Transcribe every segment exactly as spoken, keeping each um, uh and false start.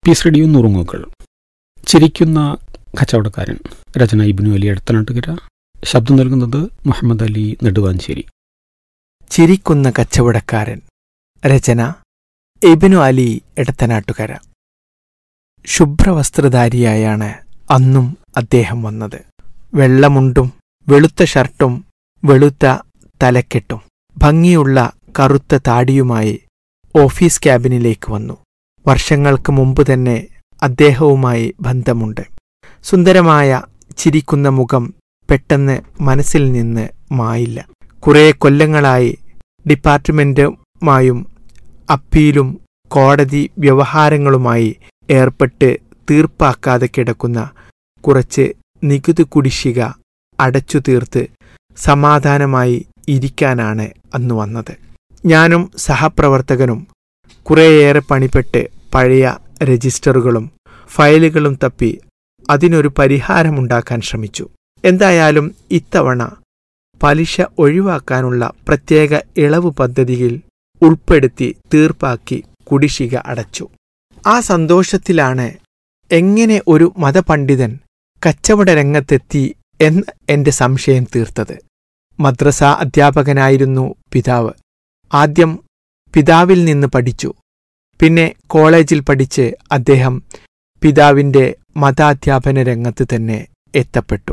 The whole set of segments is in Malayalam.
പീസ് റേഡിയോ നുറുങ്ങുകൾ. ചിരിക്കുന്ന കച്ചവടക്കാരൻ. രചന ഇബ്നു അലി എടത്തനാട്ടുകര. ശബ്ദം നൽകുന്നത് മുഹമ്മദ് അലി നെടുവാഞ്ചേരി. ചിരിക്കുന്ന കച്ചവടക്കാരൻ. രചന ഇബ്നു അലി എടത്തനാട്ടുകര. ശുഭ്രവസ്ത്രധാരിയായാണ് അന്നും അദ്ദേഹം വന്നത്. വെള്ളമുണ്ടും വെളുത്ത ഷർട്ടും വെളുത്ത തലക്കെട്ടും ഭംഗിയുള്ള കറുത്ത താടിയുമായി ഓഫീസ് ക്യാബിനിലേക്ക് വന്നു. വർഷങ്ങൾക്ക് മുമ്പ് തന്നെ അദ്ദേഹവുമായി ബന്ധമുണ്ട്. സുന്ദരമായ ചിരിക്കുന്ന മുഖം പെട്ടെന്ന് മനസ്സിൽ നിന്ന് മായില്ല. കുറേ കൊല്ലങ്ങളായി ഡിപ്പാർട്ട്മെന്റുമായും അപ്പീലും കോടതി വ്യവഹാരങ്ങളുമായി ഏർപ്പെട്ട് തീർപ്പാക്കാതെ കിടക്കുന്ന കുറച്ച് നികുതി കുടിശ്ശിക അടച്ചു തീർത്ത് സമാധാനമായി ഇരിക്കാനാണ് അന്ന് വന്നത്. ഞാനും സഹപ്രവർത്തകനും കുറേയേറെ പണിപ്പെട്ട് പഴയ രജിസ്റ്ററുകളും ഫയലുകളും തപ്പി അതിനൊരു പരിഹാരമുണ്ടാക്കാൻ ശ്രമിച്ചു. എന്തായാലും ഇത്തവണ പലിശ ഒഴിവാക്കാനുള്ള പ്രത്യേക ഇളവ് പദ്ധതിയിൽ ഉൾപ്പെടുത്തി തീർപ്പാക്കി കുടിശ്ശിക അടച്ചു. ആ സന്തോഷത്തിലാണ് എങ്ങനെ ഒരു മതപണ്ഡിതൻ കച്ചവട രംഗത്തെത്തി എന്ന് എന്റെ സംശയം തീർത്തത്. മദ്രസ അധ്യാപകനായിരുന്നു പിതാവ്. ആദ്യം പിതാവിൽ നിന്ന് പഠിച്ചു. പിന്നെ കോളേജിൽ പഠിച്ച് അദ്ദേഹം പിതാവിന്റെ മതാധ്യാപന രംഗത്ത് തന്നെ എത്തപ്പെട്ടു.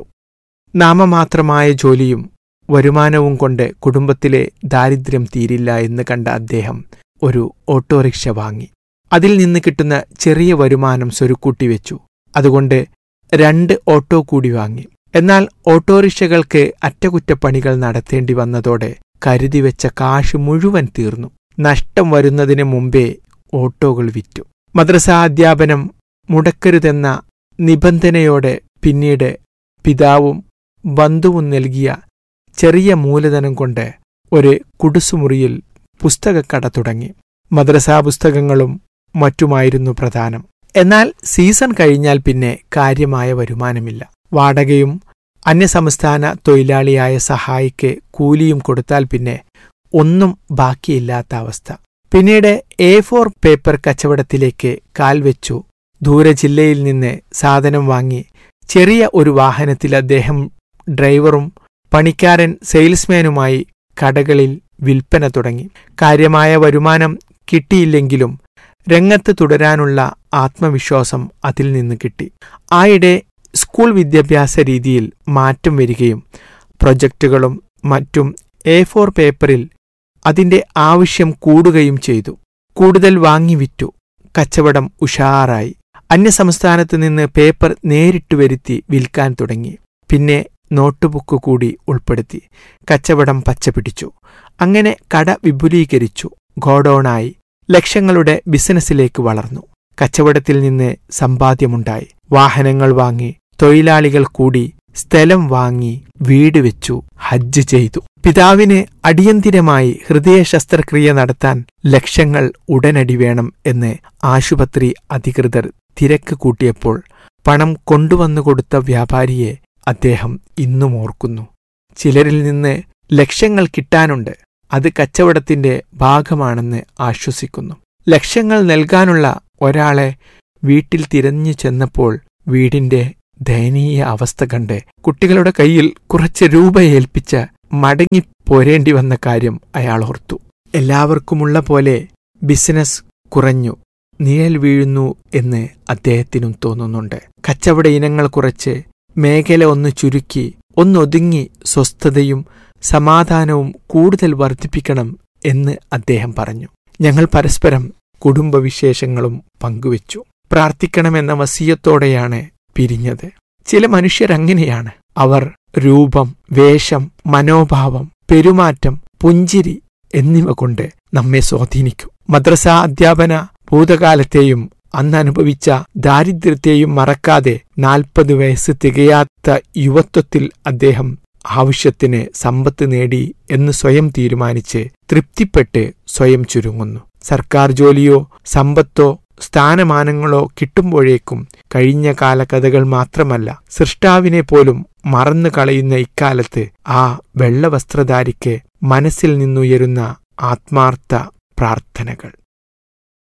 നാമമാത്രമായ ജോലിയും വരുമാനവും കൊണ്ട് കുടുംബത്തിലെ ദാരിദ്ര്യം തീരില്ല എന്ന് കണ്ട അദ്ദേഹം ഒരു ഓട്ടോറിക്ഷ വാങ്ങി. അതിൽ നിന്ന് കിട്ടുന്ന ചെറിയ വരുമാനം സ്വരുക്കൂട്ടിവെച്ചു. അതുകൊണ്ട് രണ്ട് ഓട്ടോ കൂടി വാങ്ങി. എന്നാൽ ഓട്ടോറിക്ഷകൾക്ക് അറ്റകുറ്റപ്പണികൾ നടത്തേണ്ടി വന്നതോടെ കരുതിവെച്ച കാശ് മുഴുവൻ തീർന്നു. നഷ്ടം വരുന്നതിന് മുമ്പേ ഓട്ടോകൾ വിറ്റു. മദ്രസാ അധ്യാപനം മുടക്കരുതെന്ന നിബന്ധനയോടെ പിന്നീട് പിതാവും ബന്ധുവും നൽകിയ ചെറിയ മൂലധനം കൊണ്ട് ഒരു കുടുസുമുറിയിൽ പുസ്തകക്കട തുടങ്ങി. മദ്രസാ പുസ്തകങ്ങളും മറ്റുമായിരുന്നു പ്രധാനം. എന്നാൽ സീസൺ കഴിഞ്ഞാൽ പിന്നെ കാര്യമായ വരുമാനമില്ല. വാടകയും അന്യസംസ്ഥാന തൊഴിലാളിയായ സഹായിക്ക് കൂലിയും കൊടുത്താൽ പിന്നെ ഒന്നും ബാക്കിയില്ലാത്ത അവസ്ഥ. പിന്നീട് എ ഫോർ പേപ്പർ കച്ചവടത്തിലേക്ക് കാൽവെച്ചു. ദൂരെ ജില്ലയിൽ നിന്ന് സാധനം വാങ്ങി ചെറിയ ഒരു വാഹനത്തിൽ അദ്ദേഹം ഡ്രൈവറും പണിക്കാരൻ സെയിൽസ്മാനുമായി കടകളിൽ വിൽപ്പന തുടങ്ങി. കാര്യമായ വരുമാനം കിട്ടിയില്ലെങ്കിലും രംഗത്ത് തുടരാനുള്ള ആത്മവിശ്വാസം അതിൽ നിന്ന് കിട്ടി. ആയിടെ സ്കൂൾ വിദ്യാഭ്യാസ രീതിയിൽ മാറ്റം വരികയും പ്രൊജക്റ്റുകളും മറ്റും എ ഫോർ പേപ്പറിൽ അതിന്റെ ആവശ്യം കൂടുകയും ചെയ്തു. കൂടുതൽ വാങ്ങി വിറ്റു. കച്ചവടം ഉഷാറായി. അന്യസംസ്ഥാനത്ത് നിന്ന് പേപ്പർ നേരിട്ട് വരുത്തി വിൽക്കാൻ തുടങ്ങി. പിന്നെ നോട്ടുബുക്ക് കൂടി ഉൾപ്പെടുത്തി. കച്ചവടം പച്ചപിടിച്ചു. അങ്ങനെ കട വിപുലീകരിച്ചു. ഗോഡൌണായി. ലക്ഷങ്ങളുടെ ബിസിനസ്സിലേക്ക് വളർന്നു. കച്ചവടത്തിൽ നിന്ന് സമ്പാദ്യമുണ്ടായി. വാഹനങ്ങൾ വാങ്ങി. തൊഴിലാളികൾ കൂടി. സ്ഥലം വാങ്ങി. വീട് വെച്ചു. ഹജ്ജ് ചെയ്തു. പിതാവിന് അടിയന്തിരമായി ഹൃദയ ശസ്ത്രക്രിയ നടത്താൻ ലക്ഷങ്ങൾ ഉടനടി വേണം എന്ന് ആശുപത്രി അധികൃതർ തിരക്ക് കൂട്ടിയപ്പോൾ പണം കൊണ്ടുവന്നുകൊടുത്ത വ്യാപാരിയെ അദ്ദേഹം ഇന്നും ഓർക്കുന്നു. ചിലരിൽ നിന്ന് ലക്ഷങ്ങൾ കിട്ടാനുണ്ട്. അത് കച്ചവടത്തിന്റെ ഭാഗമാണെന്ന് ആശ്വസിക്കുന്നു. ലക്ഷങ്ങൾ നൽകാനുള്ള ഒരാളെ വീട്ടിൽ തിരഞ്ഞു ചെന്നപ്പോൾ വീടിന്റെ ദയനീയ അവസ്ഥ കണ്ട് കുട്ടികളുടെ കയ്യിൽ കുറച്ച് രൂപ ഏൽപ്പിച്ച് മടങ്ങി പോരേണ്ടി വന്ന കാര്യം അയാൾ ഓർത്തു. എല്ലാവർക്കുമുള്ള പോലെ ബിസിനസ് കുറഞ്ഞു, നിഴൽ വീഴുന്നു എന്ന് അദ്ദേഹത്തിനും തോന്നുന്നുണ്ട്. കച്ചവട ഇനങ്ങൾ കുറച്ച്, മേഖല ഒന്ന് ചുരുക്കി, ഒന്നൊതുങ്ങി സ്വസ്ഥതയും സമാധാനവും കൂടുതൽ വർദ്ധിപ്പിക്കണം എന്ന് അദ്ദേഹം പറഞ്ഞു. ഞങ്ങൾ പരസ്പരം കുടുംബവിശേഷങ്ങളും പങ്കുവച്ചു. പ്രാർത്ഥിക്കണമെന്ന വസിയത്തോടെയാണ് പിരിഞ്ഞത്. ചില മനുഷ്യരങ്ങനെയാണ്. അവർ രൂപം, വേഷം, മനോഭാവം, പെരുമാറ്റം, പുഞ്ചിരി എന്നിവ കൊണ്ട് നമ്മെ സ്വാധീനിക്കും. മദ്രസാ അധ്യാപന ഭൂതകാലത്തെയും അന്ന് അനുഭവിച്ച ദാരിദ്ര്യത്തെയും മറക്കാതെ നാൽപ്പത് വയസ്സ് തികയാത്ത യുവത്വത്തിൽ അദ്ദേഹം ആവശ്യത്തിന് സമ്പത്ത് നേടി എന്ന് സ്വയം തീരുമാനിച്ച് തൃപ്തിപ്പെട്ട് സ്വയം ചുരുങ്ങുന്നു. സർക്കാർ ജോലിയോ സമ്പത്തോ സ്ഥാനമാനങ്ങളോ കിട്ടുമ്പോഴേക്കും കഴിഞ്ഞ കാലകഥകൾ മാത്രമല്ല, സൃഷ്ടാവിനെ പോലും മറന്നു കളയുന്ന ഇക്കാലത്ത് ആ വെള്ളവസ്ത്രധാരിക്ക് മനസ്സിൽ നിന്നുയരുന്ന ആത്മാർത്ഥ പ്രാർത്ഥനകൾ.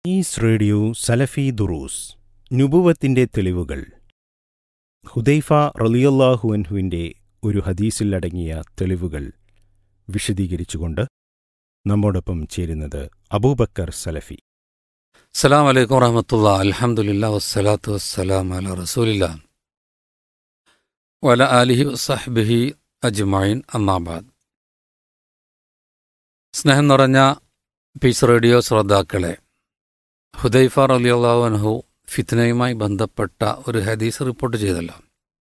ഈസ് റേഡിയോ സലഫി ദുറൂസ് നുബുവത്തിന്റെ തെളിവുകൾ. ഹുദൈഫ റളിയല്ലാഹു അൻഹുവിന്റെ ഒരു ഹദീസിൽ അടങ്ങിയ തെളിവുകൾ വിശദീകരിച്ചുകൊണ്ട് നമ്മോടൊപ്പം ചേരുന്നത് അബൂബക്കർ സലഫി. അസ്സലാമു അലൈക്കും വറഹ്മത്തുള്ളാഹി. അൽഹംദുലില്ലാഹി വസ്സലാത്തു വസ്സലാമു അലാ റസൂലില്ലാഹി വഅലാ ആലിഹി വസഹ്ബിഹി അജ്മഈൻ. അമ്മാ ബഅദ്. സ്നേഹം നിറഞ്ഞ പീസ് റേഡിയോ ശ്രോതാക്കളെ, ഹുദൈഫ റളിയല്ലാഹു അൻഹു ഫിത്നയുമായി ബന്ധപ്പെട്ട ഒരു ഹദീസ് റിപ്പോർട്ട് ചെയ്തല്ലോ.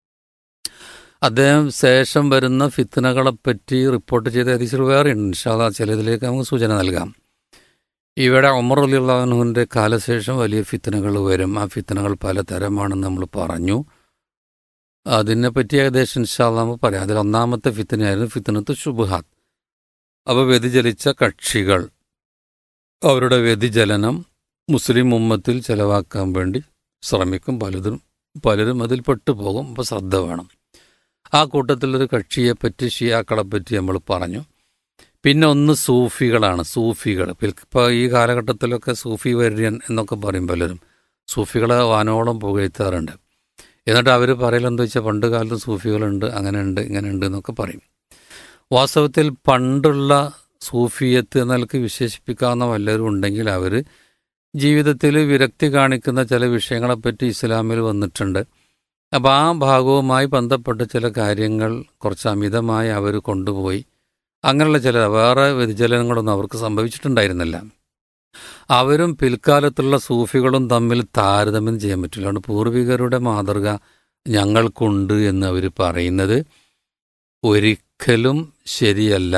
അദ്ദേഹം ശേഷം വരുന്ന ഫിത്നകളെപ്പറ്റി റിപ്പോർട്ട് ചെയ്ത ഹദീസുകൾ വേറെയുണ്ട്. ഇൻഷാ അല്ലാഹ് ചിലതിലേക്ക് നമുക്ക് സൂചന നൽകാം. ഇവിടെ ഉമർ റളിയല്ലാഹു അൻഹുവിൻ്റെ കാലശേഷം വലിയ ഫിത്നകൾ വരും. ആ ഫിത്നകൾ പലതരമാണെന്ന് നമ്മൾ പറഞ്ഞു. അതിനെപ്പറ്റി ഏകദേശം ഇൻഷാ അല്ലാഹ് നമുക്ക് പറയാം. അതിൽ ഒന്നാമത്തെ ഫിത്നയായിരുന്നു ഫിത്നത്ത് ശുബ്ഹാത്ത്. അപ്പോൾ വ്യതിചലിച്ച കക്ഷികൾ അവരുടെ വ്യതിചലനം മുസ്ലിം ഉമ്മത്തിൽ ചെലവാക്കാൻ വേണ്ടി ശ്രമിക്കും. പലതും പലരും അതിൽ പെട്ടുപോകും. അപ്പോൾ ശ്രദ്ധ വേണം. ആ കൂട്ടത്തിലൊരു കക്ഷിയെപ്പറ്റി, ഷിയാക്കളെപ്പറ്റി നമ്മൾ പറഞ്ഞു. പിന്നെ ഒന്ന് സൂഫികളാണ്. സൂഫികൾ ഇപ്പോൾ ഈ കാലഘട്ടത്തിലൊക്കെ സൂഫി വര്യൻ എന്നൊക്കെ പറയും പലരും. സൂഫികളെ വാനോളം പുകഴ്ത്താറുണ്ട്. എന്നിട്ട് അവർ പറയലെന്താ വെച്ചാൽ പണ്ട് കാലത്ത് സൂഫികളുണ്ട്, അങ്ങനെയുണ്ട്, ഇങ്ങനെയുണ്ട് എന്നൊക്കെ പറയും. വാസ്തവത്തിൽ പണ്ടുള്ള സൂഫിയത്ത് എന്നൊക്കെ വിശേഷിപ്പിക്കാവുന്ന വല്ലവരും ഉണ്ടെങ്കിൽ അവർ ജീവിതത്തിൽ വിരക്തി കാണിക്കുന്ന ചില വിഷയങ്ങളെപ്പറ്റി ഇസ്ലാമിൽ വന്നിട്ടുണ്ട്. അപ്പോൾ ആ ഭാഗവുമായി ബന്ധപ്പെട്ട ചില കാര്യങ്ങൾ കുറച്ച് അമിതമായി അവർ കൊണ്ടുപോയി. അങ്ങനെയുള്ള ചില വേറെ വ്യതിചലനങ്ങളൊന്നും അവർക്ക് സംഭവിച്ചിട്ടുണ്ടായിരുന്നില്ല. അവരും പിൽക്കാലത്തുള്ള സൂഫികളും തമ്മിൽ താരതമ്യം ചെയ്യാൻ പറ്റില്ല. അതുകൊണ്ട് പൂർവികരുടെ മാതൃക ഞങ്ങൾക്കുണ്ട് എന്ന് അവർ പറയുന്നത് ഒരിക്കലും ശരിയല്ല.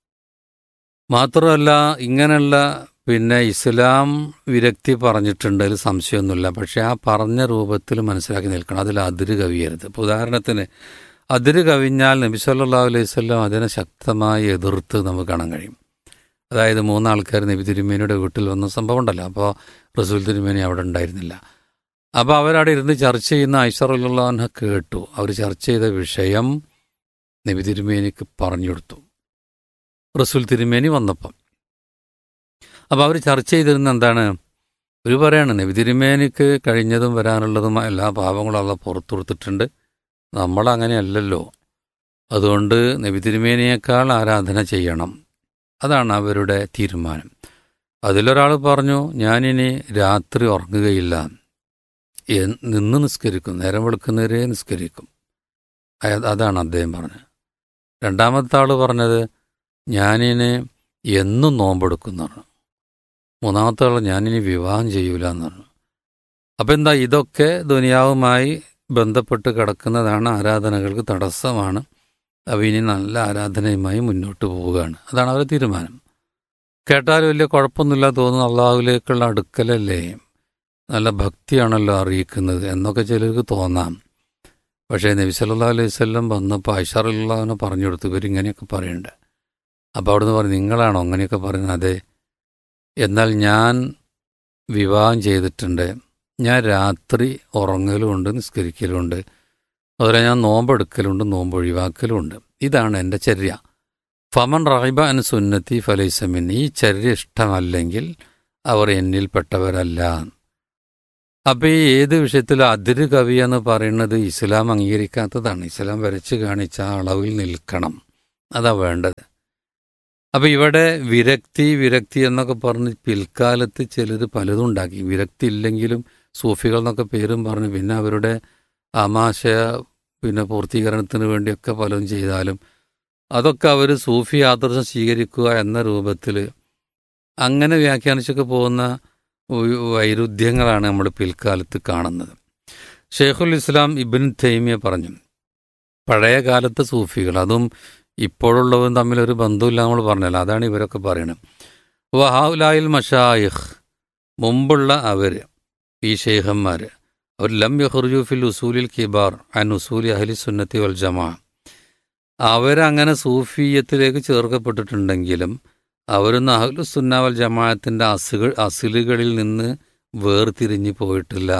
മാത്രമല്ല, ഇങ്ങനെയുള്ള പിന്നെ ഇസ്ലാം വിരക്തി പറഞ്ഞിട്ടുണ്ട്, അതിൽ സംശയമൊന്നുമില്ല. പക്ഷേ ആ പറഞ്ഞ രൂപത്തിൽ മനസ്സിലാക്കി നിൽക്കണം. അതിൽ അതിര് കവിയരുത്. ഇപ്പോൾ ഉദാഹരണത്തിന് അതിര് കവിഞ്ഞാൽ നബി സല്ലല്ലാഹു അലൈഹി വസല്ലം അതിനെ ശക്തമായി എതിർത്ത് നമുക്ക് കാണാൻ കഴിയും. അതായത് മൂന്നാൾക്കാർ നബി തിരുമേനിയുടെ വീട്ടിൽ വന്ന സംഭവം ഉണ്ടല്ലോ. അപ്പോൾ റസൂൽ തിരുമേനി അവിടെ ഉണ്ടായിരുന്നില്ല. അപ്പോൾ അവരവിടെ ഇരുന്ന് ചർച്ച ചെയ്യുന്ന ആയിഷ റളിയല്ലാഹു അൻഹ കേട്ടു. അവർ ചർച്ച ചെയ്ത വിഷയം നബി തിരുമേനിക്ക് പറഞ്ഞു കൊടുത്തു റസൂൽ തിരുമേനി വന്നപ്പം. അപ്പോൾ അവർ ചർച്ച ചെയ്തിരുന്ന എന്താണ്? ഒരു പറയാണ് നബി തിരുമേനിക്ക് കഴിഞ്ഞതും വരാനുള്ളതുമായ എല്ലാ പാപങ്ങളും അള്ളാഹ് പുറത്തു കൊടുത്തിട്ടുണ്ട്. നമ്മളങ്ങനെയല്ലല്ലോ. അതുകൊണ്ട് നബി തിരുമേനിയേക്കാൾ ആരാധന ചെയ്യണം. അതാണ് അവരുടെ തീരുമാനം. അതിലൊരാൾ പറഞ്ഞു, ഞാനിനി രാത്രി ഉറങ്ങുകയില്ല, നിന്ന് നിസ്കരിക്കും, നേരം വെളുക്കുന്നവരെ നിസ്കരിക്കും. അതാണ് അദ്ദേഹം പറഞ്ഞത്. രണ്ടാമത്തെ ആൾ പറഞ്ഞത്, ഞാനിനി എന്നും നോമ്പെടുക്കും പറഞ്ഞു. മൂന്നാമത്തെ ആൾ, ഞാനിനി വിവാഹം ചെയ്യൂല എന്ന് പറഞ്ഞു. അപ്പം എന്താ, ഇതൊക്കെ ദുനിയാവുമായി ബന്ധപ്പെട്ട് കിടക്കുന്നതാണ്, ആരാധനകൾക്ക് തടസ്സമാണ്. അപ്പോൾ ഇനി നല്ല ആരാധനയുമായി മുന്നോട്ട് പോവുകയാണ്. അതാണ് അവരുടെ തീരുമാനം. കേട്ടാൽ വലിയ കുഴപ്പമൊന്നുമില്ല തോന്നുന്നു. അള്ളാഹുവിലേക്കുള്ള അടുക്കലല്ലേ, നല്ല ഭക്തിയാണല്ലോ അറിയിക്കുന്നത് എന്നൊക്കെ ചിലർക്ക് തോന്നാം. പക്ഷേ നബി സല്ലല്ലാഹു അലൈഹി വസല്ലം വന്നപ്പോൾ ആയിഷ റളിയല്ലാഹു അൻഹ പറഞ്ഞു കൊടുത്തു, ഇവരിങ്ങനെയൊക്കെ പറയുന്നുണ്ട്. അപ്പോൾ അവിടുന്ന് പറഞ്ഞു, നിങ്ങളാണോ അങ്ങനെയൊക്കെ പറയുന്നത്? അതെ. എന്നാൽ ഞാൻ വിവാഹം ചെയ്തിട്ടുണ്ട്, ഞാൻ രാത്രി ഉറങ്ങലുമുണ്ട്, നിസ്കരിക്കലുമുണ്ട്, അതുപോലെ ഞാൻ നോമ്പെടുക്കലുണ്ട്, നോമ്പ് ഒഴിവാക്കലുമുണ്ട്. ഇതാണ് എൻ്റെ ചര്യ. ഫമൻ റഗിബ അൻ സുന്നത്തി ഫലൈസ മിന്നി. ഈ ചര്യ ഇഷ്ടമല്ലെങ്കിൽ അവർ എന്നിൽപ്പെട്ടവരല്ല. അപ്പോൾ ഈ ഏത് വിഷയത്തിലും അതിര് കവി എന്ന് പറയുന്നത് ഇസ്ലാം അംഗീകരിക്കാത്തതാണ്. ഇസ്ലാം വരച്ച് കാണിച്ച ആ അളവിൽ നിൽക്കണം, അതാ വേണ്ടത്. അപ്പോൾ ഇവിടെ വിരക്തി വിരക്തി എന്നൊക്കെ പറഞ്ഞ് പിൽക്കാലത്ത് ചിലർ പലതും ഉണ്ടാക്കി. വിരക്തി ഇല്ലെങ്കിലും സൂഫികൾ എന്നൊക്കെ പേരും പറഞ്ഞ് പിന്നെ അവരുടെ ആമാശയ പിന്നെ പൂർത്തീകരണത്തിന് വേണ്ടിയൊക്കെ പലതും ചെയ്താലും അതൊക്കെ അവർ സൂഫി ആദർശം സ്വീകരിക്കുക എന്ന രൂപത്തിൽ അങ്ങനെ വ്യാഖ്യാനിച്ചൊക്കെ പോകുന്ന വൈരുദ്ധ്യങ്ങളാണ് നമ്മൾ പിൽക്കാലത്ത് കാണുന്നത്. ഷെയ്ഖുൽ ഇസ്ലാം ഇബ്നു തൈമിയ പറഞ്ഞു, പഴയ കാലത്തെ സൂഫികൾ അതും ഇപ്പോഴുള്ളവരും തമ്മിലൊരു ബന്ധമില്ല നമ്മൾ പറഞ്ഞല്ലോ. അതാണ് ഇവരൊക്കെ പറയുന്നത്. വഹാഉലായിൽ മഷായിഖ്, മുമ്പുള്ള അവർ, ഈ ഷെയ്ഖന്മാർ, അവർ ലം യഖ്റുജു ഫിൽ ഉസൂലിൽ കിബാർ അൻ ഉസൂലി അഹ്ലി സുന്നത്തി വൽ ജമാ. അവരങ്ങനെ സൂഫിയത്തിലേക്ക് ചേർക്കപ്പെട്ടിട്ടുണ്ടെങ്കിലും അവരൊന്നും അഹ്ലു സുന്ന വൽ ജമാഅത്തിൻ്റെ അസുകൾ അസിലുകളിൽ നിന്ന് വേർതിരിഞ്ഞ് പോയിട്ടില്ല.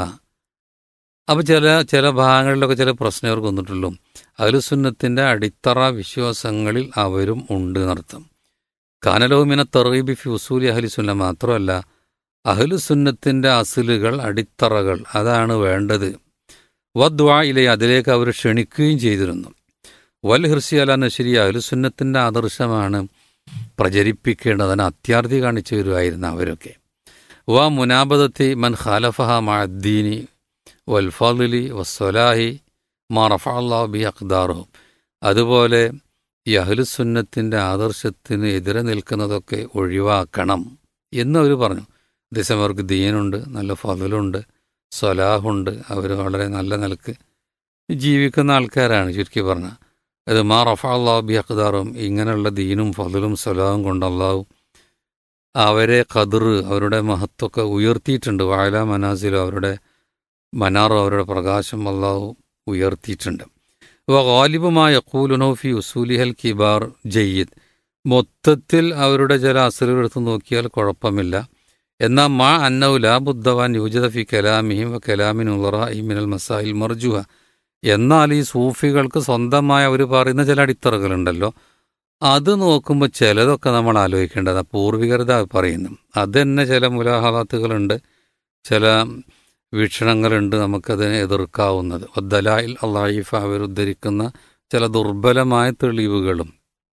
അപ്പോൾ ചില ചില ഭാഗങ്ങളിലൊക്കെ ചില പ്രശ്നം അവർക്ക് വന്നിട്ടുള്ളൂ. അഹ്ലു സുന്നത്തിൻ്റെ അടിത്തറ വിശ്വാസങ്ങളിൽ അവരും ഉണ്ട് എന്നർത്ഥം. കാനലഹു മിന തർഗീബി ഫി ഉസൂലി അഹ്ലി സുന്ന. മാത്രമല്ല അഹ്ലുസുന്നത്തിൻ്റെ അസുലുകൾ, അടിത്തറകൾ, അതാണ് വേണ്ടത്. വദ്വാ ഇലൈ, അതിലേക്ക് അവർ ക്ഷണിക്കുകയും ചെയ്തിരുന്നു. വൽ ഹിർസി അല നശ്രി, അഹ്ലുസുന്നത്തിൻ്റെ ആദർശമാണ് പ്രചരിപ്പിക്കേണ്ടതിന് അത്യാർത്തി കാണിച്ചു വരുമായിരുന്നു അവരൊക്കെ. വ മുനാബദത്തി മൻ ഖാലഫഹ മഅദ്ദീനി വൽ ഫളി വസ്സലാഹി മാ റഫഅല്ലാഹു ബി അഖ്ദാറുഹും, അതുപോലെ ഈ അഹ്ലുസുന്നത്തിൻ്റെ ആദർശത്തിന് എതിരെ നിൽക്കുന്നതൊക്കെ ഒഴിവാക്കണം എന്നവർ പറഞ്ഞു. അതേസമയം അവർക്ക് ദീനുണ്ട്, നല്ല ഫളലുണ്ട്, സ്വലാഹുണ്ട്, അവർ വളരെ നല്ല നിലക്ക് ജീവിക്കുന്ന ആൾക്കാരാണ്. ചുരുക്കി പറഞ്ഞാൽ അത് മാ റഫഅല്ലാഹു ബി അഖ്ദാറുഹും, ഇങ്ങനെയുള്ള ദീനും ഫളലും സ്വലാഹും കൊണ്ട് അള്ളാഹു അവരെ ഖദർ, അവരുടെ മഹത്വമൊക്കെ ഉയർത്തിയിട്ടുണ്ട്. വഅല മനാസിൽ, അവരുടെ മനാറോ, അവരുടെ പ്രകാശം അള്ളാഹു ഉയർത്തിയിട്ടുണ്ട്. വ ഗാലിബുമായ യഖൂലുനഹു ഫി ഉസൂലിഹൽ കിബാർ ജയ്യിദ്, മൊത്തത്തിൽ അവരുടെ ചില അസലുകൾ എടുത്ത് നോക്കിയാൽ കുഴപ്പമില്ല. എന്നാൽ മാ അന്നഹു ലാ ബുദ്ദവാൻ യൂജദ ഫി കലാമിഹിം വ കലാമിൻ ഉളറാഇ മിനൽ മസായിൽ മർജുഹ, എന്നാൽ ഈ സൂഫികൾക്ക് സ്വന്തമായ അവർ പറയുന്ന ചില അടിത്തറകളുണ്ടല്ലോ, അത് നോക്കുമ്പോൾ ചിലതൊക്കെ നമ്മൾ ആലോചിക്കേണ്ടത് പൂർവികരുടെ പറയുന്നു. അത് തന്നെ ചില മുലാഹലാത്തുകളുണ്ട്, ചില വീക്ഷണങ്ങളുണ്ട്, നമുക്കതിനെ എതിർക്കാവുന്നത്. വദ്ദലായിൽ അള്ളാഹിഫ, അവരുദ്ധരിക്കുന്ന ചില ദുർബലമായ തെളിവുകളും.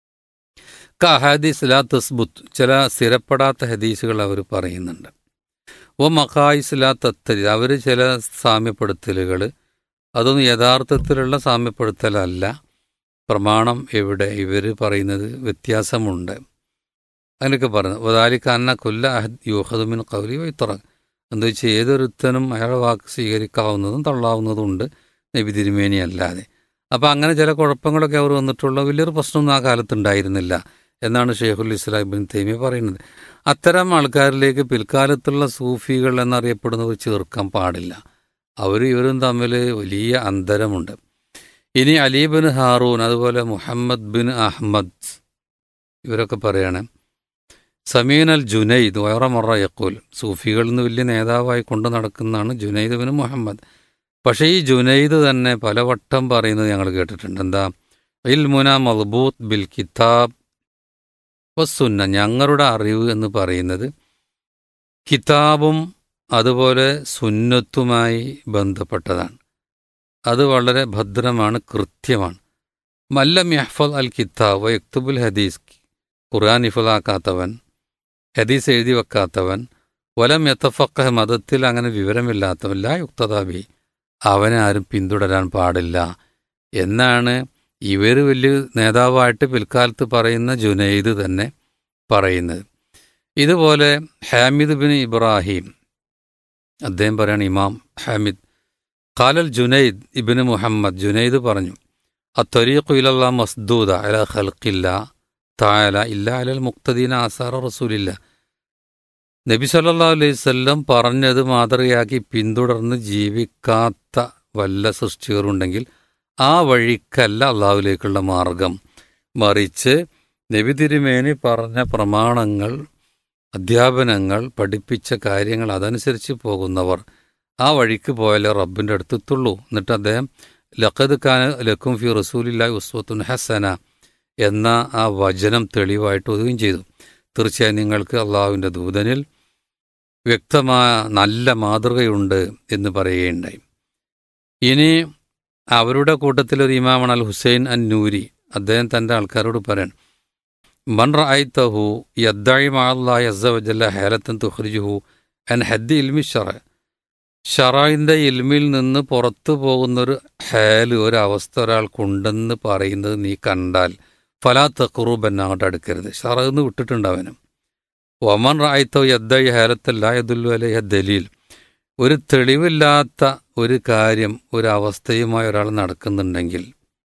ക ഹദീസ് ലാ തസ്ബുത്ത്, ചില സ്ഥിരപ്പെടാത്ത ഹദീസുകൾ അവർ പറയുന്നുണ്ട്. ഓ മഖായിസ് ലാ തത്തരി, അവർ ചില സാമ്യപ്പെടുത്തലുകൾ, അതൊന്നും യഥാർത്ഥത്തിലുള്ള സാമ്യപ്പെടുത്തലല്ല. പ്രമാണം എവിടെ, ഇവർ പറയുന്നത് വ്യത്യാസമുണ്ട്. അങ്ങനെയൊക്കെ പറയുന്നത്. വദാലിക കുല്ല അഹദ് യൂഖദു മിൻ ഖൗലി വൈത്തറ, എന്താ വെച്ചാൽ ഏതൊരുത്തനും അയാളുടെ വാക്ക് സ്വീകരിക്കാവുന്നതും തള്ളാവുന്നതും ഉണ്ട്, നബി തിരുമേനി അല്ലാതെ. അപ്പം അങ്ങനെ ചില കുഴപ്പങ്ങളൊക്കെ അവർ വന്നിട്ടുള്ള വലിയൊരു പ്രശ്നമൊന്നും ആ കാലത്ത് ഉണ്ടായിരുന്നില്ല എന്നാണ് ഷെയ്ഖുൽ ഇസ്ലാം ഇബ്നു തൈമിയ്യ പറയുന്നത്. അത്തരം ആൾക്കാരിലേക്ക് പിൽക്കാലത്തുള്ള സൂഫികൾ എന്നറിയപ്പെടുന്നവർ ചേർക്കാൻ പാടില്ല. അവർ ഇവരും തമ്മിൽ വലിയ അന്തരമുണ്ട്. ഇനി അലി ബിൻ ഹാറൂൻ, അതുപോലെ മുഹമ്മദ് ബിൻ അഹ്മദ്, ഇവരൊക്കെ പറയണേ സമീൻ അൽ ജുനൈദ് വയറമറ യഖൂൽ, സൂഫികളിൽ നിന്ന് വലിയ നേതാവായി കൊണ്ടു നടക്കുന്നതാണ് ജുനൈദ് ബിൻ മുഹമ്മദ്. പക്ഷേ ഈ ജുനൈദ് തന്നെ പലവട്ടം പറയുന്നത് ഞങ്ങൾ കേട്ടിട്ടുണ്ട്. എന്താ? ഇൽമുന മദ്ബൂത്ത് ബിൽ കിതാബ് വസ്സുന്ന, ഞങ്ങളുടെ അറിവ് എന്ന് പറയുന്നത് കിതാബും അതുപോലെ സുന്നത്തുമായി ബന്ധപ്പെട്ടതാണ്. അത് വളരെ ഭദ്രമാണ്, കൃത്യമാണ്. മല്ലം യഹ്ഫൽ അൽ കിതാബ് വ യക്തുബുൽ ഹദീസ്, ഖുർആൻ ഹിഫ്ളാക്കാത്തവൻ, ഹദീസ് എഴുതി വെക്കാത്തവൻ, വലം യതഫഖഹ്, മതത്തിൽ അങ്ങനെ വിവരമില്ലാത്തവൻ, ലാ യുക്തദാബി, അവനെ ആരും പിന്തുടരാൻ പാടില്ല എന്നാണ് ഇവർ വലിയ നേതാവായിട്ട് പിൽക്കാലത്ത് പറയുന്ന ജുനൈദ് തന്നെ പറയുന്നത്. ഇതുപോലെ ഹാമിദ് ബിൻ ഇബ്രാഹിം, അദ്ദേഹം പറയാണ്, ഇമാം ഹാമിദ് ഖാലൽ ജുനൈദ് ഇബ്നു മുഹമ്മദ്, ജുനൈദ് പറഞ്ഞു, അത്വരീഖു ഇലല്ലാഹ് മസ്ദൂദ അലാ ഖൽഖില്ലാ തആല ഇല്ലാ അലൽ മുഖ്തദീന ആസാറ റസൂലില്ല, നബി സല്ലല്ലാഹു അലൈഹി വസല്ലം പറഞ്ഞത് മാതൃകയാക്കി പിന്തുടർന്ന് ജീവിക്കാത്ത വല്ല സൃഷ്ടികളുണ്ടെങ്കിൽ ആ വഴിക്കല്ല അള്ളാഹുവിലേക്കുള്ള മാർഗം, മറിച്ച് നബി തിരുമേനി പറഞ്ഞ പ്രമാണങ്ങൾ, അധ്യാപനങ്ങൾ, പഠിപ്പിച്ച കാര്യങ്ങൾ അതനുസരിച്ച് പോകുന്നവർ ആ വഴിക്ക് പോയാലേ റബ്ബിൻ്റെ അടുത്തെത്തുള്ളൂ. എന്നിട്ട് അദ്ദേഹം ലഖദ് കാന ലക്കും ഫി റസൂലില്ലാഹി ഉസ്വത്തുൻ ഹസന എന്ന ആ വചനം തെളിവായിട്ട് ഒതുകയും ചെയ്തു. തീർച്ചയായും നിങ്ങൾക്ക് അള്ളാഹുവിൻ്റെ ദൂതനിൽ വ്യക്തമായ നല്ല മാതൃകയുണ്ട് എന്ന് പറയുകയുണ്ടായി. ഇനി അവരുടെ കൂട്ടത്തിലൊരു ഇമാമാണ് അൽ ഹുസൈൻ അൻ നൂരി. അദ്ദേഹം തൻ്റെ ആൾക്കാരോട് പറയാൻ, മൻ റഅയ്തഹു യദ്ദഇ മഅല്ലാഹി അസ്സ വജല്ല ഹാലത്തൻ തുഖ്രിജുഹു അൻ ഹദ്ദി ഇൽമി ശറഅ, ഷറഇൻ്റെ ഇൽമിൽ നിന്ന് പുറത്തു പോകുന്നൊരു ഹാല്, ഒരവസ്ഥ ഒരാൾക്കുണ്ടെന്ന് പറയുന്നത് നീ കണ്ടാൽ ഫലാ തഖ്റുബൻ, അങ്ങോട്ട് അടുക്കരുത്, ഷറഅെന്ന് വിട്ടിട്ടുണ്ടവനും. വമൻ റഅയ്തഹു യദ്ദഇ ഹാലത്തൻ ലാ യദുല്ലു അലൈഹി ദലീൽ, ഒരു തെളിവില്ലാത്ത ഒരു കാര്യം, ഒരു അവസ്ഥയുമായി ഒരാൾ നടക്കുന്നുണ്ടെങ്കിൽ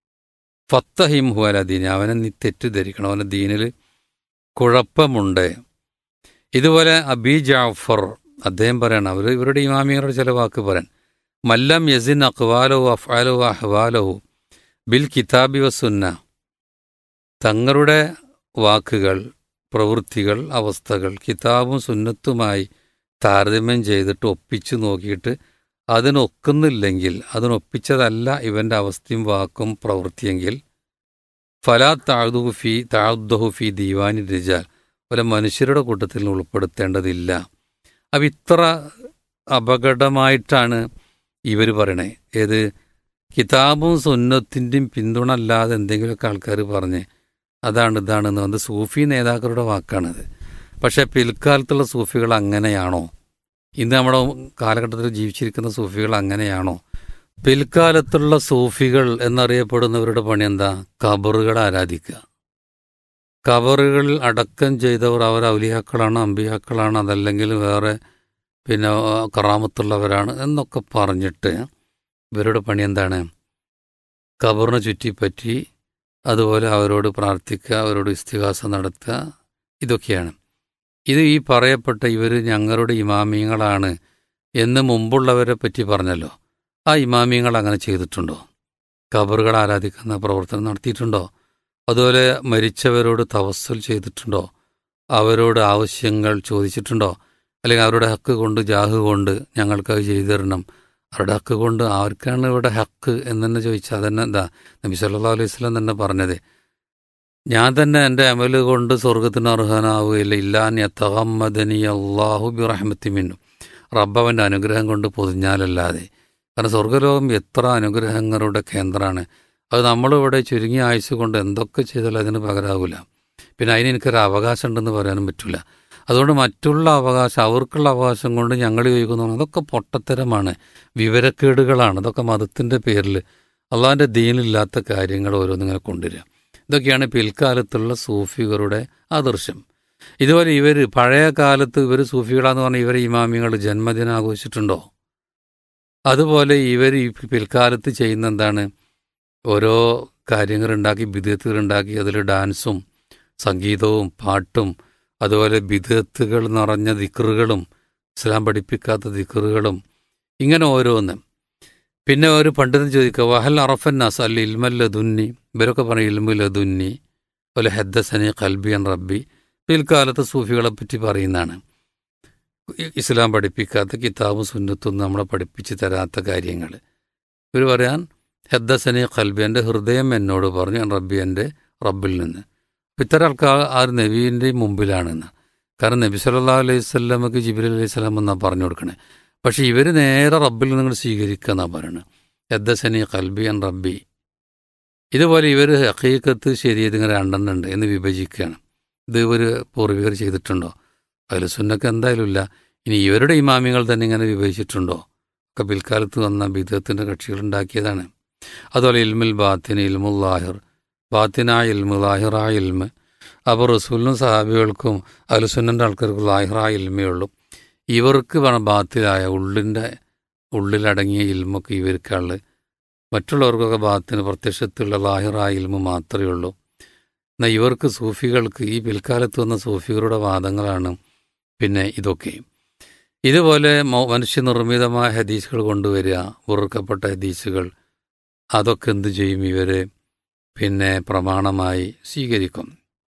ഫത്തഹിംഹു അല ദീനി, അവനെ നീ തെറ്റിദ്ധരിക്കണം, അവൻ്റെ ദീനിൽ കുഴപ്പമുണ്ട്. ഇതുപോലെ അബി ജാഫർ അദ്ദേഹം പറയണം, അവർ ഇവരുടെ ഇമാമിയരുടെ ചില വാക്ക് പറയാൻ, മല്ലം യസിൻ അഖ്വാലഹു അഫ്ആലഹു അഹ്വാലഹു ബിൽ കിതാബി വസുന്ന, തങ്ങളുടെ വാക്കുകൾ, പ്രവൃത്തികൾ, അവസ്ഥകൾ കിതാബും സുന്നത്തുമായി താരതമ്യം ചെയ്തിട്ട് ഒപ്പിച്ചു നോക്കിയിട്ട് അതിനൊക്കുന്നില്ലെങ്കിൽ, അതിനൊപ്പിച്ചതല്ല ഇവൻ്റെ അവസ്ഥയും വാക്കും പ്രവൃത്തിയെങ്കിൽ ഫലാ താഴ്ദുഹു ഫി താഴ്ദുഹു ഫി ദീവാനി റിജാൽ, ഒരു മനുഷ്യരുടെ കൂട്ടത്തിൽ ഉൾപ്പെടുത്തേണ്ടതില്ല, അപ്പം ഇത്ര അപകടമായിട്ടാണ് ഇവർ പറയണേ. ഏത് കിതാബും സുന്നത്തിൻ്റെയും പിന്തുണ അല്ലാതെ എന്തെങ്കിലുമൊക്കെ ആൾക്കാർ പറഞ്ഞ് അതാണ് ഇതാണെന്ന് വന്ന് സൂഫി നേതാക്കളുടെ വാക്കാണിത്. പക്ഷേ പിൽക്കാലത്തുള്ള സൂഫികൾ അങ്ങനെയാണോ? ഇന്ന് നമ്മുടെ കാലഘട്ടത്തിൽ ജീവിച്ചിരിക്കുന്ന സൂഫികൾ അങ്ങനെയാണോ? പിൽക്കാലത്തുള്ള സൂഫികൾ എന്നറിയപ്പെടുന്നവരുടെ പണി എന്താ? ഖബറുകളെ ആരാധിക്കുക. ഖബറുകളിൽ അടക്കം ചെയ്തവർ അവർ ഔലിയാക്കളാണ്, അമ്പിയാക്കളാണ്, അതല്ലെങ്കിൽ വേറെ പിന്നെ കറാമത്തുള്ളവരാണ് എന്നൊക്കെ പറഞ്ഞിട്ട് ഇവരുടെ പണി എന്താണ്? ഖബറിനെ ചുറ്റിപ്പറ്റി അതുപോലെ അവരോട് പ്രാർത്ഥിക്കുക, അവരോട് ഇസ്തിഗാസ നടത്തുക, ഇതൊക്കെയാണ്. ഇത് ഈ പറയപ്പെട്ട ഇവർ ഞങ്ങളുടെ ഇമാമിയങ്ങളാണ് എന്ന് മുമ്പുള്ളവരെ പറ്റി പറഞ്ഞല്ലോ. ആ ഇമാമിയങ്ങൾ അങ്ങനെ ചെയ്തിട്ടുണ്ടോ? ഖബറുകൾ ആരാധിക്കുന്ന പ്രവർത്തനം നടത്തിയിട്ടുണ്ടോ? അതുപോലെ മരിച്ചവരോട് തവസ്സുൽ ചെയ്തിട്ടുണ്ടോ? അവരോട് ആവശ്യങ്ങൾ ചോദിച്ചിട്ടുണ്ടോ? അല്ലെങ്കിൽ അവരുടെ ഹക്ക് കൊണ്ട് ജാഹ് കൊണ്ട് ഞങ്ങൾക്കത് ചെയ്തു തരണം, അവരുടെ ഹക്ക് കൊണ്ട് ആർക്കാണ് ഇവിടെ ഹക്ക് എന്ന് തന്നെ ചോദിച്ചാൽ അതന്നെ എന്താ നബി സല്ലല്ലാഹു അലൈഹി വസല്ലം തന്നെ പറഞ്ഞത്, ഞാൻ തന്നെ എൻ്റെ അമല് കൊണ്ട് സ്വർഗത്തിന് അർഹനാവുകയില്ല, ഇല്ലാൻ യതഗമ്മദനി അല്ലാഹു ബിറഹ്മത്തി മിന്നു, റബ്ബവൻ്റെ അനുഗ്രഹം കൊണ്ട് പൊതിഞ്ഞാലല്ലാതെ. കാരണം സ്വർഗ്ഗലോകം എത്ര അനുഗ്രഹങ്ങളുടെ കേന്ദ്രമാണ്. അത് നമ്മളിവിടെ ചുരുങ്ങിയ ആയുസ് കൊണ്ട് എന്തൊക്കെ ചെയ്താലും അതിന് പകരാവില്ല. പിന്നെ അതിന് എനിക്കൊരു അവകാശം ഉണ്ടെന്ന് പറയാനും പറ്റില്ല. അതുകൊണ്ട് മറ്റുള്ള അവകാശം, അവർക്കുള്ള അവകാശം കൊണ്ട് ഞങ്ങൾ ചോദിക്കുന്നു, അതൊക്കെ പൊട്ടത്തരമാണ്, വിവരക്കേടുകളാണ്. അതൊക്കെ മതത്തിൻ്റെ പേരിൽ അള്ളാഹിൻ്റെ ദീനില്ലാത്ത കാര്യങ്ങൾ ഓരോന്നിങ്ങനെ കൊണ്ടുവരിക. ഇതൊക്കെയാണ് പിൽക്കാലത്തുള്ള സൂഫികളുടെ ആദർശം. ഇതുപോലെ ഇവർ പഴയ കാലത്ത് ഇവർ സൂഫികളാന്ന് പറഞ്ഞാൽ ഇവരെ ഇമാമികൾ ജന്മദിനം ആഘോഷിച്ചിട്ടുണ്ടോ? അതുപോലെ ഇവർ ഈ പിൽക്കാലത്ത് ചെയ്യുന്ന എന്താണ്? ഓരോ കാര്യങ്ങളുണ്ടാക്കി, ബിദഅത്തുകളുണ്ടാക്കി, അതിൽ ഡാൻസും സംഗീതവും പാട്ടും അതുപോലെ ബിദഅത്തുകൾ നിറഞ്ഞ ദിക്റുകളും ഇസ്ലാം പഠിപ്പിക്കാത്ത ദിക്റുകളും ഇങ്ങനെ ഓരോന്ന്. പിന്നെ ഒരു പണ്ഡിതൻ ചോദിക്കുക, വഹൽ അറഫന്നാസ് അൽ ഇൽമല്ലദുന്നി, ഇവരൊക്കെ പറയും ഇൽമുലദുന്നി അതുപോലെ ഹദ്ദസനി ഖൽബിയൻ റബ്ബി. പിൽക്കാലത്ത് സൂഫികളെ പറ്റി പറയുന്നതാണ്. ഇസ്ലാം പഠിപ്പിക്കാത്ത കിതാബും സുന്നത്തും നമ്മളെ പഠിപ്പിച്ച് തരാത്ത കാര്യങ്ങൾ ഇവർ പറയാൻ ഹദ്ദസനി ഖൽബി, എൻ്റെ ഹൃദയം എന്നോട് പറഞ്ഞു, ഞാൻ റബ്ബി എൻ്റെ റബ്ബിൽ നിന്ന്. ഇത്തരം ആൾക്കാർ ആ നബീൻ്റെ മുമ്പിലാണെന്ന്. കാരണം നബി സല്ലല്ലാഹു അലൈഹി വസല്ലമക്ക് ജിബ്രീൽ അലൈഹി സ്വലാം എന്നാണ് പറഞ്ഞു കൊടുക്കണേ. പക്ഷേ ഇവർ നേരെ റബ്ബിൽ നിങ്ങൾ സ്വീകരിക്കുക എന്നാണ് പറയുന്നത്. ഹദ്ദസനി ഖൽബി അൻ റബ്ബി. ഇതുപോലെ ഇവർ ഹഖീഖത്ത് ശരിയത് ഇങ്ങനെ രണ്ടെണ്ണം ഉണ്ട് എന്ന് വിഭജിക്കുകയാണ്. ഇത് ഒരു പൂർവികർ ചെയ്തിട്ടുണ്ടോ? അതിൽ സുന്നക്ക് എന്തായാലും ഇല്ല. ഇനി ഇവരുടെ ഇമാമികൾ തന്നെ ഇങ്ങനെ വിഭജിച്ചിട്ടുണ്ടോ? ഒക്കെ പിൽക്കാലത്ത് വന്ന ബിദഅത്തിൻ്റെ കക്ഷികളുണ്ടാക്കിയതാണ്. അതുപോലെ ഇൽമുൽ ബാത്തിൻ, ഇൽമുൽ ലാഹിർ, ബാത്തിനായ ഇൽമു, ലാഹിറായ ഇൽമ്. അപ്പോൾ റസൂലിനും സഹാബികൾക്കും അഹ്ലുസുന്നൻ്റെ ആൾക്കാർക്കും ലാഹിറായ ഇൽമേ ഉള്ളൂ. ഇവർക്ക് വേണം ബാത്തിലായ ഉള്ളിൻ്റെ ഉള്ളിലടങ്ങിയ ഇൽമൊക്കെ ഇവർക്കുള്ള. മറ്റുള്ളവർക്കൊക്കെ ബാത്തിന് പ്രത്യക്ഷത്തിലുള്ള ലാഹിറായ ഇൽമു മാത്രമേ ഉള്ളൂ. എന്നാൽ ഇവർക്ക് സൂഫികൾക്ക് ഈ പിൽക്കാലത്ത് വന്ന സൂഫികളുടെ വാദങ്ങളാണ് പിന്നെ ഇതൊക്കെ. ഇതുപോലെ മനുഷ്യനിർമ്മിതമായ ഹദീസുകൾ കൊണ്ടുവരിക, വെറുക്കപ്പെട്ട ഹദീസുകൾ, അതൊക്കെ എന്തു ചെയ്യും? ഇവർ പിന്നെ പ്രമാണമായി സ്വീകരിക്കും.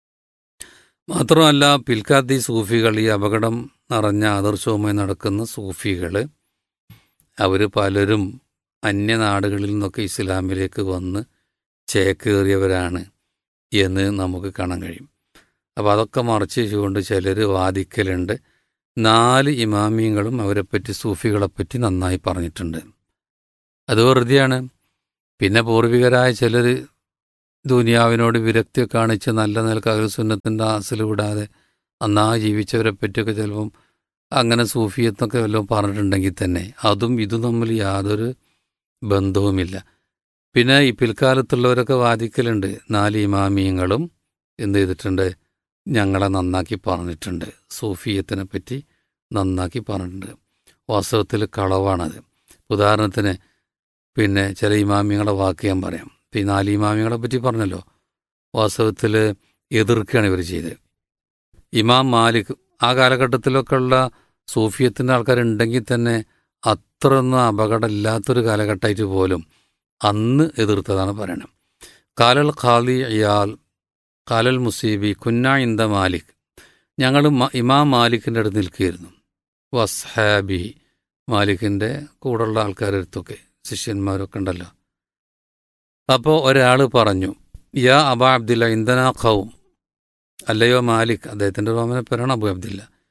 മാത്രമല്ല പിൽക്കാലത്ത് ഈ സൂഫികൾ, ഈ അപകടം നിറഞ്ഞ ആദർശവുമായി നടക്കുന്ന സൂഫികൾ, അവർ പലരും അന്യനാടുകളിൽ നിന്നൊക്കെ ഇസ്ലാമിലേക്ക് വന്ന് ചേക്കേറിയവരാണ് എന്ന് നമുക്ക് കാണാൻ കഴിയും. അപ്പോൾ അതൊക്കെ മറച്ചു വെച്ചുകൊണ്ട് ചിലർ വാദിക്കലുണ്ട്. നാല് ഇമാമിയങ്ങളും അവരെപ്പറ്റി, സൂഫികളെപ്പറ്റി നന്നായി പറഞ്ഞിട്ടുണ്ട്. അത് വെറുതെയാണ്. പിന്നെ പൂർവികരായ ചിലർ ദുനിയാവിനോട് വിരക്തി കാണിച്ച് നല്ല നിലക്ക് അഹ്ലുസുന്നത്തിൻ്റെ ആസിൽ വിടാതെ നന്നായി ജീവിച്ചവരെ പറ്റിയൊക്കെ ചിലപ്പം അങ്ങനെ സൂഫിയത്തൊക്കെ വല്ലതും പറഞ്ഞിട്ടുണ്ടെങ്കിൽ തന്നെ അതും ഇതും തമ്മിൽ യാതൊരു ബന്ധവുമില്ല. പിന്നെ ഈ പിൽക്കാലത്തുള്ളവരൊക്കെ വാദിക്കലുണ്ട്, നാല് ഇമാമിയങ്ങളും എന്ത് ചെയ്തിട്ടുണ്ട്? ഞങ്ങളെ നന്നാക്കി പറഞ്ഞിട്ടുണ്ട്, സൂഫിയത്തിനെ പറ്റി നന്നാക്കി പറഞ്ഞിട്ടുണ്ട്. വാസ്തവത്തിൽ കളവാണത്. ഉദാഹരണത്തിന് പിന്നെ ചില ഇമാമിയങ്ങളെ വാക്ക് ഞാൻ പറയാം. ഈ നാല് ഇമാമിയങ്ങളെ പറ്റി പറഞ്ഞല്ലോ, വാസ്തവത്തിൽ എതിർക്കുകയാണ് ഇവർ ചെയ്തത്. ഇമാം മാലിക്, ആ കാലഘട്ടത്തിലൊക്കെ ഉള്ള സൂഫിയത്തിൻ്റെ ആൾക്കാരുണ്ടെങ്കിൽ തന്നെ അത്രയൊന്നും അപകടമില്ലാത്തൊരു കാലഘട്ടമായിട്ട് പോലും അന്ന് എതിർത്തതാണ് പറയണം. കാലൽ ഖാലി ഇയാൽ കാലൽ മുസീബി കുന്ന ഇന്ദ മാലിക്, ഞങ്ങൾ ഇമാം മാലിക്കിൻ്റെ അടുത്ത് നിൽക്കുകയായിരുന്നു. വസ്ഹാബി, മാലിക്കിൻ്റെ കൂടെയുള്ള ആൾക്കാരടുത്തൊക്കെ ശിഷ്യന്മാരൊക്കെ ഉണ്ടല്ലോ. അപ്പോൾ ഒരാൾ പറഞ്ഞു, യാ അബാ അബ്ദില്ല ഇന്ദന ഖൗം, അല്ലയോ മാലിക്, അദ്ദേഹത്തിൻ്റെ റോമനെ പേരാണ് അബു അബ്ദില്ല,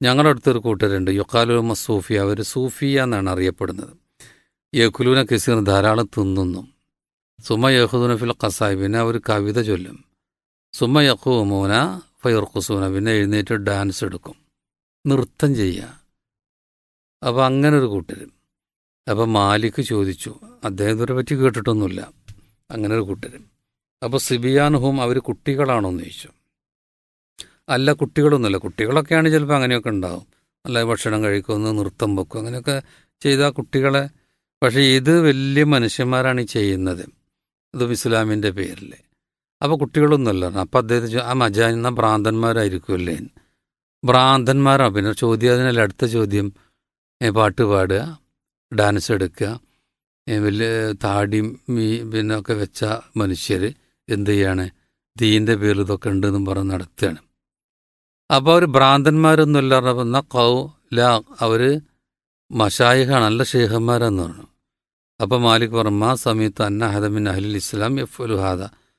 ഞങ്ങളുടെ അടുത്തൊരു കൂട്ടരുണ്ട് യുക്കാലുമ സൂഫിയ, അവർ സൂഫിയ എന്നാണ് അറിയപ്പെടുന്നത്. യഖുലൂന കസീർ ധാരാളം തിന്നുന്നു. സുമ യഹുദൂന ഫിൽ ഖസായി, പിന്നെ അവർ കവിത ചൊല്ലും. സുമ യഖൂമൂന ഫയർഖുസൂന, പിന്നെ എഴുന്നേറ്റ് ഡാൻസ് എടുക്കും, നൃത്തം ചെയ്യുക. അപ്പോൾ അങ്ങനെ ഒരു കൂട്ടർ. അപ്പോൾ മാലിക് ചോദിച്ചു, അദ്ദേഹത്തിനെ പറ്റി കേട്ടിട്ടൊന്നുമില്ല, അങ്ങനെ ഒരു കൂട്ടർ. അപ്പോൾ സിബിയാനുഹും, അവർ കുട്ടികളാണോ എന്ന് ചോദിച്ചു. അല്ല, കുട്ടികളൊന്നുമില്ല. കുട്ടികളൊക്കെയാണ് ചിലപ്പോൾ അങ്ങനെയൊക്കെ ഉണ്ടാവും, നല്ല ഭക്ഷണം കഴിക്കുന്നു, നൃത്തം വെക്കും, അങ്ങനെയൊക്കെ ചെയ്താൽ കുട്ടികളെ. പക്ഷേ ഇത് വലിയ മനുഷ്യന്മാരാണ് ഈ ചെയ്യുന്നത്, ഇതും ഇസ്ലാമിൻ്റെ പേരിൽ. അപ്പോൾ കുട്ടികളൊന്നുമല്ല. അപ്പോൾ അദ്ദേഹത്തെ ആ മജാന ഭ്രാന്തന്മാരായിരിക്കുമല്ലേ? ഭ്രാന്തന്മാരാണ്. പിന്നെ ചോദ്യം അതിനല്ല, അടുത്ത ചോദ്യം, പാട്ട് പാടുക, ഡാൻസ് എടുക്കുക, വലിയ താടിയും പിന്നെ ഒക്കെ വെച്ച മനുഷ്യർ എന്ത് ചെയ്യാണ്, ദീൻ്റെ പേരിൽ ഇതൊക്കെ ഉണ്ടെന്നും പറഞ്ഞ് നടത്തുകയാണ്. അപ്പോൾ അവർ ഭ്രാന്തന്മാരൊന്നുമല്ല പറഞ്ഞപ്പോൾ എന്നാൽ കൗ ല, അവർ മഷായിഖാണ്, നല്ല ഷേഖന്മാരെന്ന് പറഞ്ഞു. അപ്പോൾ മാലിക് പറഞ്ഞു, മാ സമയത്ത് അന്ന ഹദമിൻ അഹ്ലിൽ ഇസ്ലാം യഫ്അലുഹാദ,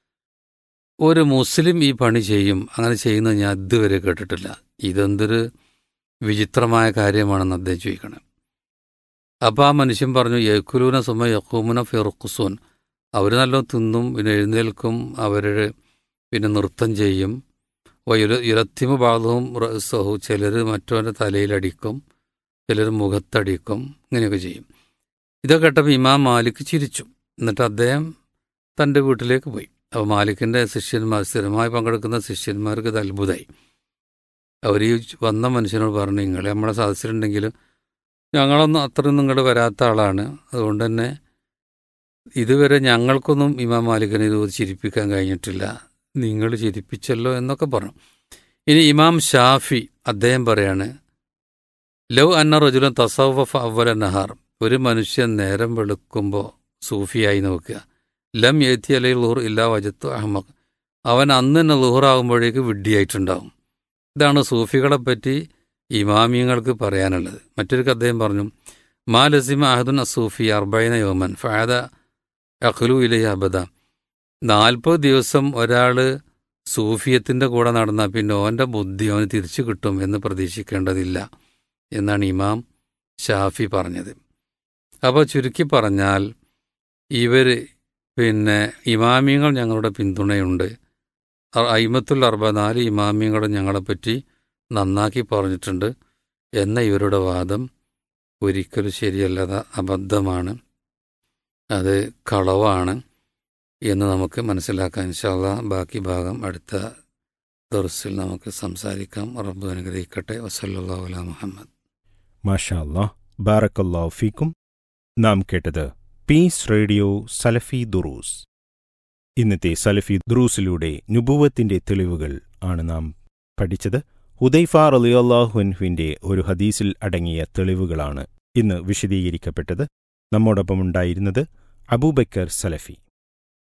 ഒരു മുസ്ലിം ഈ പണി ചെയ്യും, അങ്ങനെ ചെയ്യുന്നത് ഞാൻ ഇതുവരെ കേട്ടിട്ടില്ല. ഇതെന്തൊരു വിചിത്രമായ കാര്യമാണെന്ന് അദ്ദേഹം ചോദിക്കണം. അപ്പോൾ ആ മനുഷ്യൻ പറഞ്ഞു, യഖുലൂന സുമ യഖൂമുന ഫിറുഖുസൂൻ, അവർ നല്ല തിന്നും, പിന്നെ എഴുന്നേൽക്കും, അവർ പിന്നെ നൃത്തം ചെയ്യും. വയുര യുരത്തിമു ബാധവും റസഹു, ചിലർ മറ്റവൻ്റെ തലയിലടിക്കും, ചിലർ മുഖത്തടിക്കും, ഇങ്ങനെയൊക്കെ ചെയ്യും. ഇതൊക്കെ കേട്ടപ്പോൾ ഇമാം മാലിക് ചിരിച്ചു. എന്നിട്ട് അദ്ദേഹം തൻ്റെ വീട്ടിലേക്ക് പോയി. അപ്പോൾ മാലിക്കിൻ്റെ ശിഷ്യന്മാർ, സ്ഥിരമായി പങ്കെടുക്കുന്ന ശിഷ്യന്മാർക്ക് ഇത് അത്ഭുതമായി. അവർ ഈ വന്ന മനുഷ്യനോട് പറഞ്ഞു, നിങ്ങൾ നമ്മളെ സദസ്സിലുണ്ടെങ്കിലും ഞങ്ങളൊന്നും അത്രയൊന്നും ഇങ്ങോട്ട് വരാത്ത ആളാണ്, അതുകൊണ്ട് തന്നെ ഇതുവരെ ഞങ്ങൾക്കൊന്നും ഇമാം മാലിക്കിനെ ഇത് ചിരിപ്പിക്കാൻ കഴിഞ്ഞിട്ടില്ല, നിങ്ങൾ ചിരിപ്പിച്ചല്ലോ എന്നൊക്കെ പറഞ്ഞു. ഇനി ഇമാം ഷാഫി അദ്ദേഹം പറയാണ്, ലൗ അന്ന റജുലൻ തസവ്വഫ അവ്വല നഹാർ, ഒരു മനുഷ്യൻ നേരം വെളുക്കുമ്പോൾ സൂഫിയായി നോക്കുക, ലം യത്തി അലൈ ലുഹർ ഇല്ലാ വജത്തു അഹമ്മദ്, അവൻ അന്ന് തന്നെ ലുഹറാകുമ്പോഴേക്ക് വിഡ്ഢിയായിട്ടുണ്ടാവും. ഇതാണ് സൂഫികളെപ്പറ്റി ഇമാമിയങ്ങൾക്ക് പറയാനുള്ളത്. മറ്റൊരു അദ്ദേഹം പറഞ്ഞു, മാ ലസിമ അഹദുൻ അസൂഫി അർബൈന യോമൻ ഫഅദ അഖ്ലു ഇലൈഹി അബദ, നാൽപ്പത് ദിവസം ഒരാൾ സൂഫിയത്തിൻ്റെ കൂടെ നടന്നാൽ പിന്നെ ഓൻ്റെ ബുദ്ധി അവന് തിരിച്ചു കിട്ടും എന്ന് പ്രതീക്ഷിക്കേണ്ടതില്ല എന്നാണ് ഇമാം ഷാഫി പറഞ്ഞത്. അപ്പോൾ ചുരുക്കി പറഞ്ഞാൽ ഇവർ പിന്നെ ഇമാമിയങ്ങൾ ഞങ്ങളുടെ പിന്തുണയുണ്ട്, അയിമത്തുൽ അർബ നാല് ഇമാമിയങ്ങളും ഞങ്ങളെപ്പറ്റി നന്നാക്കി പറഞ്ഞിട്ടുണ്ട് എന്ന ഇവരുടെ വാദം ഒരിക്കലും ശരിയല്ലാതെ അബദ്ധമാണ്, അത് കളവാണ് എന്ന് നമുക്ക് മനസ്സിലാക്കാൻ ഇൻഷാ അല്ലാഹ് ബാക്കി ഭാഗം അടുത്ത ദർസിൽ നമുക്ക് സംസാരിക്കാം. റബ്ബ് അനുഗ്രഹിക്കട്ടെ. വസല്ലല്ലാഹു അലാ മുഹമ്മദ്. മാഷാ അല്ലാഹ്, ബാറക്കല്ലാഹു ഫീക്കും. നാം കേട്ടത് പീസ് റേഡിയോ സലഫി ദുറൂസ്. ഇന്നത്തെ സലഫി ദുറൂസിലൂടെ നുബുവത്തിന്റെ തെളിവുകൾ ആണ് നാം പഠിച്ചത്. ഹുദൈഫ റളിയല്ലാഹു അൻഹുവിന്റെ ഒരു ഹദീസിൽ അടങ്ങിയ തെളിവുകളാണ് ഇന്ന് വിശദീകരിക്കപ്പെട്ടത്. നമ്മോടൊപ്പം ഉണ്ടായിരുന്നത് അബൂബക്കർ സലഫി.